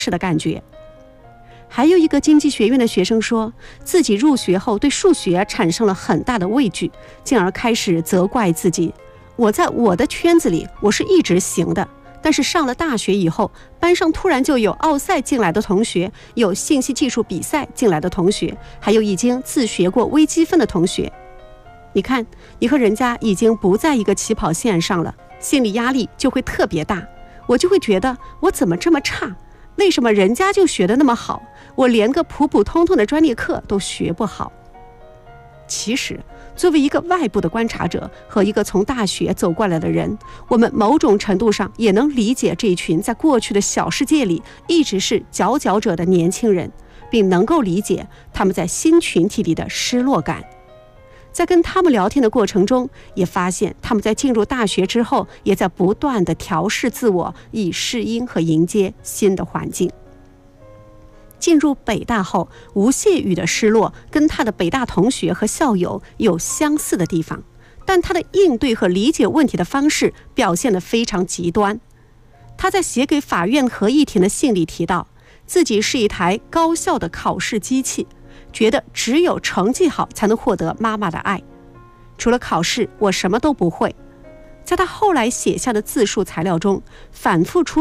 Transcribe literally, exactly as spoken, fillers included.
是的感觉。还有一个经济学院的学生说，自己入学后对数学产生了很大的畏惧，进而开始责怪自己。我在我的圈子里，我是一直行的，但是上了大学以后，班上突然就有奥赛进来的同学，有信息技术比赛进来的同学，还有已经自学过微积分的同学。你看，你和人家已经不在一个起跑线上了，心理压力就会特别大。我就会觉得，我怎么这么差？为什么人家就学得那么好，我连个普普通通的专利课都学不好？其实作为一个外部的观察者和一个从大学走过来的人，我们某种程度上也能理解这一群在过去的小世界里一直是佼佼者的年轻人，并能够理解他们在新群体里的失落感。在跟他们聊天的过程中，也发现他们在进入大学之后，也在不断地调试自我，以适应和迎接新的环境。进入北大后，吴谢宇的失落跟他的北大同学和校友有相似的地方，但他的应对和理解问题的方式表现得非常极端。他在写给法院合议庭的信里提到，自己是一台高效的考试机器，觉得只有成绩好才能获得妈妈的爱，除了考试我什么都不会。在他后来写下的自述材料中，反复出